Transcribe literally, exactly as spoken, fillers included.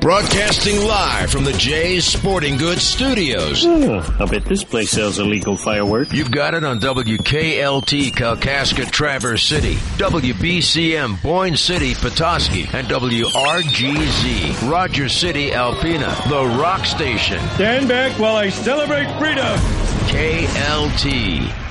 Broadcasting live from the Jay's Sporting Goods Studios. Oh, I bet this place sells illegal fireworks. You've got it on W K L T Kalkaska Traverse City, W B C M Boyne City Petoskey, and W R G Z Rogers City Alpena, the rock station. Stand back while I celebrate freedom. K L T.